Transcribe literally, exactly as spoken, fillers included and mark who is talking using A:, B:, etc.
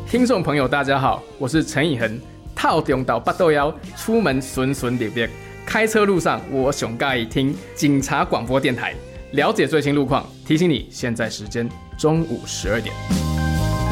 A: 听众朋友大家好，我是陈以恒。套中岛八豆腰，出门顺顺利利，开车路上我上介意听警察广播电台，了解最新路况。提醒你，现在时间中午十二点。